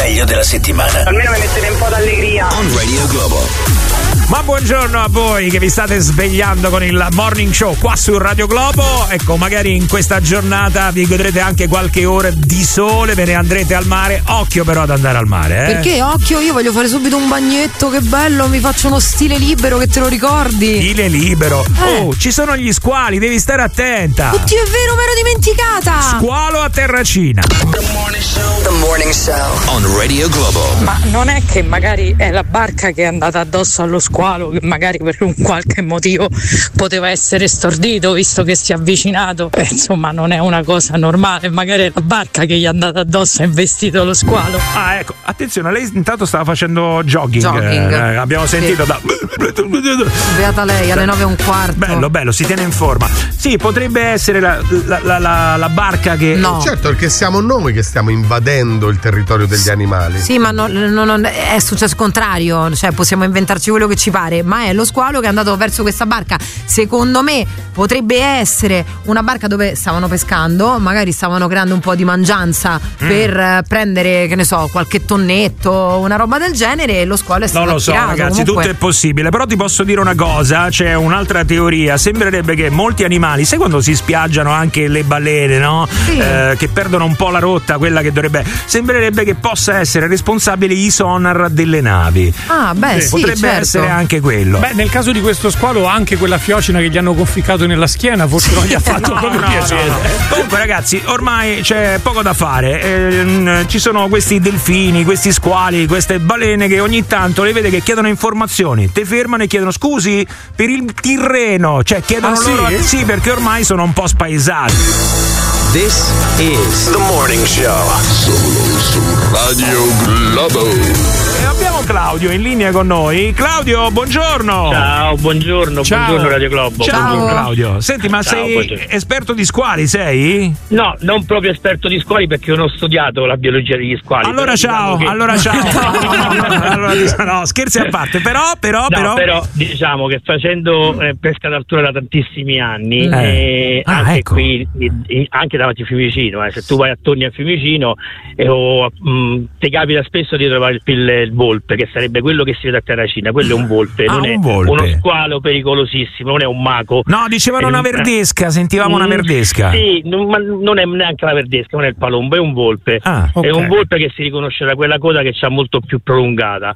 meglio della settimana. Almeno mi mettete un po' d'allegria. On Radio Globo. Ma buongiorno a voi che vi state svegliando con il Morning Show qua su Radio Globo. Ecco, magari in questa giornata vi godrete anche qualche ora di sole, ve ne andrete al mare. Occhio però ad andare al mare, Perché occhio, io voglio fare subito un bagnetto, che bello, mi faccio uno stile libero, che te lo ricordi? Stile libero. Oh, ci sono gli squali, devi stare attenta. Oddio, è vero, me l'ero dimenticata. Squalo a Terracina. The Morning Show. On Radio Globo. Ma non è che magari è la barca che è andata addosso allo squalo, che magari per un qualche motivo poteva essere stordito visto che si è avvicinato, insomma non è una cosa normale, magari è la barca che gli è andata addosso e ha investito lo squalo. Ah, ecco, attenzione, lei intanto stava facendo jogging. Abbiamo sentito da beata lei, alle 9:15. Bello, si tiene in forma. Sì, potrebbe essere la barca che... No. Certo, perché siamo noi che stiamo invadendo il territorio degli animali. Sì, ma non è successo il contrario, cioè possiamo inventarci quello che ci pare, ma è lo squalo che è andato verso questa barca. Secondo me potrebbe essere una barca dove stavano pescando, magari stavano creando un po' di mangianza per prendere, che ne so, qualche tonnetto, una roba del genere, e lo squalo è stato non lo so, attirato. ragazzi, Comunque... tutto è possibile, però ti posso dire una cosa, c'è un'altra teoria. Sembrerebbe che molti animali, sai quando si spiaggiano anche le balene, no? Sì. Che perdono un po' la rotta, quella che dovrebbe, sembrerebbe che possa essere responsabile i sonar delle navi. Ah, beh, sì, potrebbe certo. essere anche quello. Beh, nel caso di questo squalo anche quella fiocina che gli hanno conficcato nella schiena forse non gli ha fatto proprio piacere. Comunque ragazzi, ormai c'è poco da fare, ci sono questi delfini, questi squali, queste balene che ogni tanto le vede che chiedono informazioni, te fermano e chiedono scusi per il Tirreno, cioè chiedono loro sì, perché ormai sono un po' spaesati. This is The Morning Show. Solo su Radio Globo. E abbiamo Claudio in linea con noi. Claudio, buongiorno. Ciao, buongiorno Radio Globo. Ciao Claudio. Senti, ma sei buongiorno. Esperto di squali, sei? No, non proprio esperto di squali perché non ho studiato la biologia degli squali. Allora ciao. No, scherzi a parte, però diciamo che facendo pesca d'altura da tantissimi anni, anche ecco. qui, anche davanti a Fiumicino, se tu vai attorno a Fiumicino ti capita spesso di trovare il volpe, che sarebbe quello che si vede a Terracina. Quello è un volpe, non è uno squalo pericolosissimo, non è un maco. No, dicevano una verdesca, sentivamo una verdesca. Sì, ma non è neanche la verdesca, non è il palombo, è un volpe. Okay. È un volpe che si riconosce da quella coda che c'ha molto più prolungata.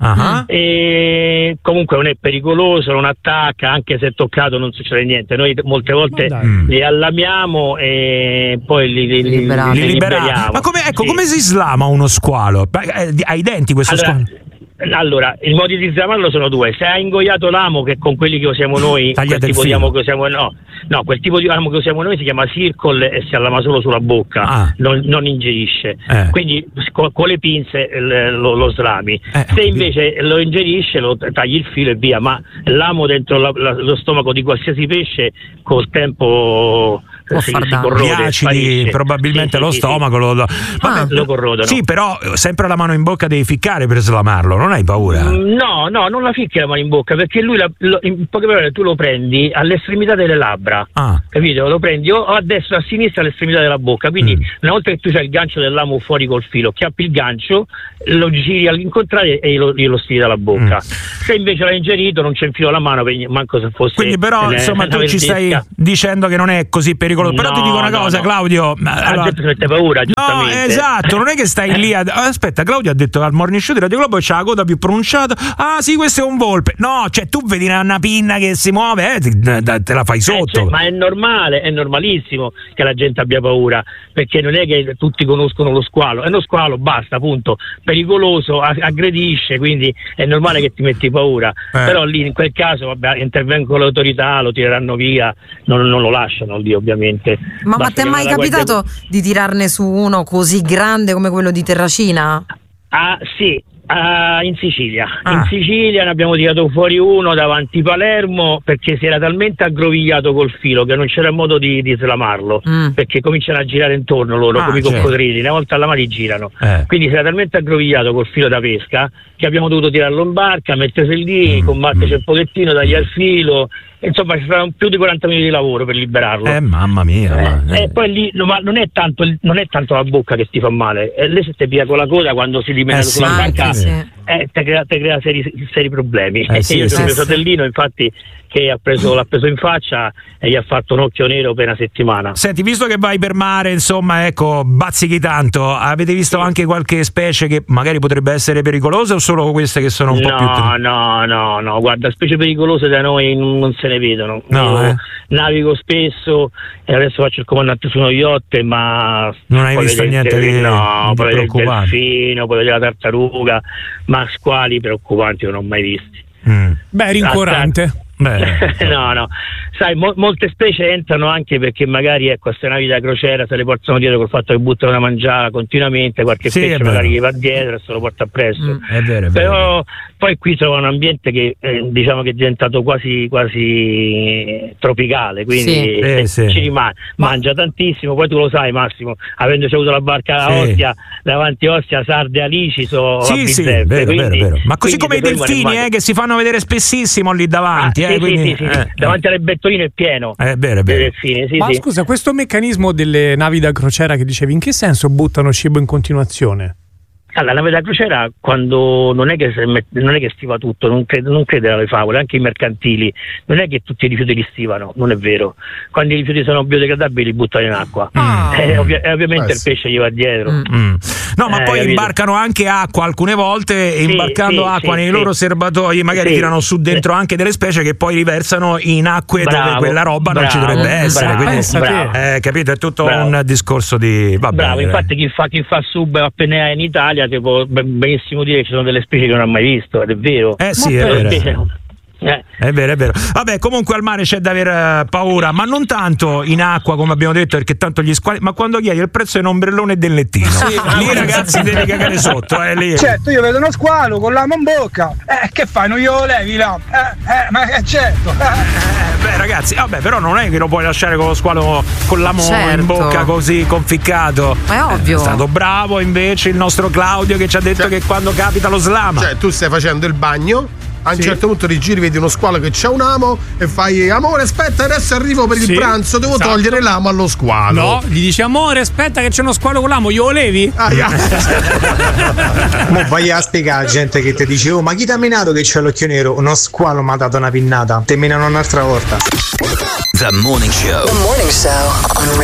E comunque non è pericoloso, non attacca, anche se è toccato non succede niente. Noi molte volte li allamiamo e poi li liberiamo. Ma come si slama uno squalo? Ha i denti questo squalo? Allora, i modi di slamarlo sono due. Se ha ingoiato l'amo, che con quelli che usiamo noi, quel tipo di amo che usiamo, quel tipo di amo che usiamo noi si chiama circle e si allama solo sulla bocca, non ingerisce. Quindi con le pinze lo slami. Se invece lo ingerisce, lo tagli il filo e via. Ma l'amo dentro lo stomaco di qualsiasi pesce col tempo si corrode, gli acidi, probabilmente lo stomaco lo corrodono. Sì, però sempre la mano in bocca devi ficcare per slamarlo, non hai paura? No, non la ficchi la mano in bocca, perché lui in poche parole tu lo prendi all'estremità delle labbra, capito? Lo prendi o a destra o a sinistra all'estremità della bocca, quindi una volta che tu hai il gancio dell'amo fuori col filo, chiappi il gancio, lo giri all'incontrario e glielo stiri dalla bocca. Se invece l'hai ingerito non c'è in filo la mano, manco se fosse. Quindi però insomma tu ci stai dicendo che non è così pericoloso. Però ti dico una cosa, Claudio. La gente mette paura, giustamente. No, esatto, non è che stai lì aspetta, Claudio ha detto al Morning Show di Radio Globo c'ha la coda più pronunciata. Ah sì, questo è un volpe. No, cioè tu vedi una pinna che si muove, te la fai sotto. Ma è normale, è normalissimo che la gente abbia paura, perché non è che tutti conoscono lo squalo. È uno squalo, basta, appunto, pericoloso, aggredisce, quindi è normale che ti metti paura. Però lì in quel caso intervengono le autorità, lo tireranno via, non lo lasciano lì, ovviamente. Ma ti è mai capitato di tirarne su uno così grande come quello di Terracina? Sì, in Sicilia. In Sicilia ne abbiamo tirato fuori uno davanti Palermo, perché si era talmente aggrovigliato col filo che non c'era modo di slamarlo, perché cominciano a girare intorno loro come i coccodrilli, una volta alla mano girano. Quindi si era talmente aggrovigliato col filo da pesca che abbiamo dovuto tirarlo in barca, mettersi lì, combatterci un pochettino, dargli al filo insomma ci saranno più di 40 minuti di lavoro per liberarlo. Mamma mia. E poi lì ma non è tanto la bocca che ti fa male, lei se ti piglia con la coda quando si rimane sulla barca te crea seri problemi. Io ho mio fratellino infatti che l'ha preso in faccia e gli ha fatto un occhio nero per una settimana. Senti, visto che vai per mare, insomma, ecco, bazzichi tanto, avete visto anche qualche specie che magari potrebbe essere pericolosa o solo queste che sono un po' più... No, guarda, specie pericolose da noi non se ne vedono. Io navigo spesso e adesso faccio il comandante su uno yacht, ma non hai visto niente di poi il delfino, poi la tartaruga, ma squali preoccupanti non ho mai visti. Beh, rincuorante. No, sai, molte specie entrano anche perché magari a ste navi da crociera se le portano dietro col fatto che buttano da mangiare continuamente, qualche pesce magari gli va dietro e se lo porta appresso. È vero. Però poi qui trovo un ambiente che diciamo che è diventato quasi tropicale, quindi ci rimane, mangia tantissimo. Poi tu lo sai, Massimo, avendoci avuto la barca a Ostia, davanti a Ostia, sarde, alici sono vero. Ma così come i delfini che si fanno vedere spessissimo lì davanti. Sì. Davanti alle bettoline è pieno. È vero. Delfini, ma scusa, questo meccanismo delle navi da crociera che dicevi, in che senso buttano cibo in continuazione? La nave da crociera quando non è che stiva tutto, non credere alle favole, anche i mercantili, non è che tutti i rifiuti li stivano, non è vero. Quando i rifiuti sono biodegradabili li buttano in acqua ovviamente il pesce gli va dietro. No, ma poi imbarcano anche acqua alcune volte e imbarcando acqua nei loro serbatoi magari tirano su dentro anche delle specie che poi riversano in acque dove quella roba non ci dovrebbe essere. Capito? È tutto un discorso di... Bravo, infatti chi fa sub appena in Italia ti può benissimo dire che ci sono delle specie che non ha mai visto, ed è vero. È vero. Vabbè, comunque al mare c'è da aver paura, ma non tanto in acqua come abbiamo detto, perché tanto gli squali, ma quando chiedi il prezzo di un ombrellone e del lettino, lì ragazzi devi cagare sotto, lì. Certo, io vedo uno squalo con l'amo in bocca, che fai, non glielo levi là? Ma certo. Beh ragazzi, però non è che lo puoi lasciare con lo squalo con l'amo in bocca così conficcato. Ma è ovvio. È stato bravo invece il nostro Claudio che ci ha detto che quando capita lo slama. Cioè tu stai facendo il bagno, a un certo punto rigiri, vedi uno squalo che c'ha un amo e fai: amore, aspetta, adesso arrivo per il pranzo, devo togliere l'amo allo squalo. No, gli dici: amore, aspetta che c'è uno squalo con l'amo, glielo levi? Mo vai a spiegare a gente che ti dice: oh, ma chi ti ha minato che c'è l'occhio nero? Uno squalo mi ha dato una pinnata, te minano un'altra volta. The Morning Show.